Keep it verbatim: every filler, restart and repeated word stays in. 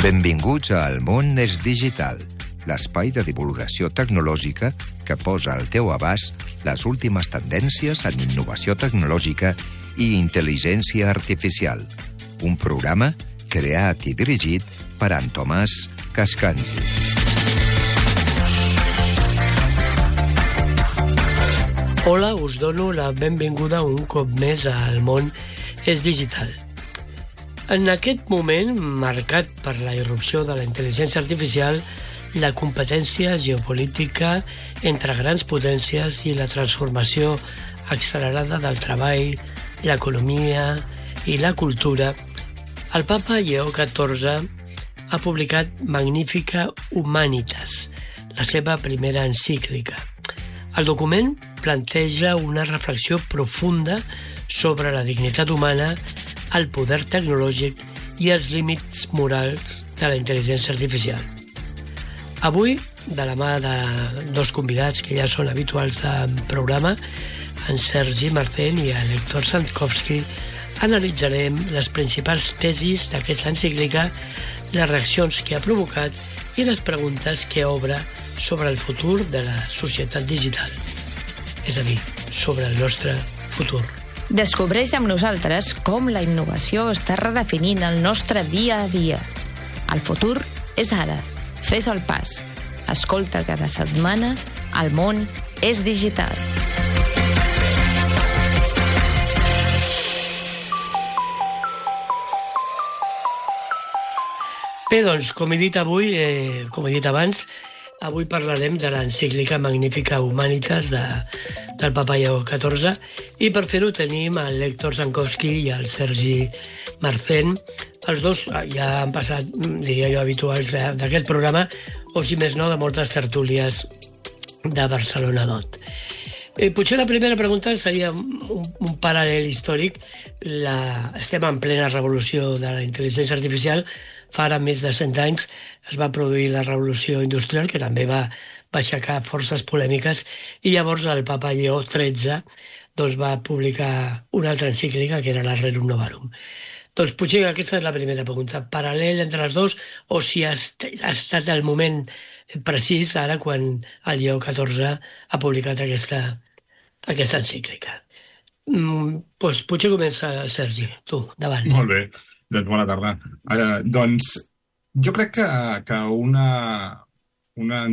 Benvinguts a El món és digital, l'espai de divulgació tecnològica que posa al teu abast les últimes tendències en innovació tecnològica i intel·ligència artificial. Un programa creat i dirigit per en Tomàs Cascanti. Hola, us dono la benvinguda un cop més a El món és digital. En aquest moment, marcat per la irrupció de la intel·ligència artificial, la competència geopolítica entre grans potències i la transformació accelerada del treball, l'economia i la cultura, el papa Lleó catorze ha publicat Magnificat Humanitas, la seva primera encíclica. El document planteja una reflexió profunda sobre la dignitat humana, el poder tecnològic i els límits morals de la intel·ligència artificial. Avui, de la mà de dos convidats que ja són habituals del programa, en Sergi Marcén i en Héctor Santkowski, analitzarem les principals tesis d'aquesta encíclica, les reaccions que ha provocat i les preguntes que obre sobre el futur de la societat digital, és a dir, sobre el nostre futur. Descobreix amb nosaltres com la innovació està redefinint el nostre dia a dia. El futur és ara. Fes el pas. Escolta cada setmana El món és digital. Bé, doncs, com he dit avui, eh, com he dit abans, avui parlarem de l'encíclica Magnificat Humanitas de, del papa Lleó catorze i per fer-ho tenim el Héctor Santkowski i el Sergi Marcén. Els dos ja han passat, diria jo, habituals d'aquest programa, o si més no, de moltes tertúlies de Barcelona Dot. Eh, potser la primera pregunta seria un, un paral·lel històric. La, estem en plena revolució de la intel·ligència artificial. Fa ara més de cent anys es va produir la revolució industrial, que també va, va aixecar forces polèmiques, i llavors el papa Lleó tretze doncs, va publicar una altra encíclica, que era la Rerum Novarum. Doncs potser aquesta és la primera pregunta. Paral·lel entre les dues, o si ha, ha estat el moment precís ara quan el Lleó catorze ha publicat aquesta, aquesta encíclica. Mm, doncs potser comença, Sergi, tu, davant. Molt bé, doncs bona tarda. Uh, doncs jo crec que, que una, una